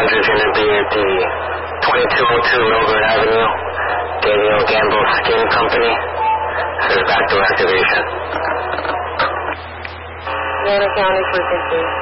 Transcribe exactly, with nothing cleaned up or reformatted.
is going to be at the twenty-two oh two Robert Avenue, Daniel Gamble Skin Company. This is backdoor activation. Nevada County frequency.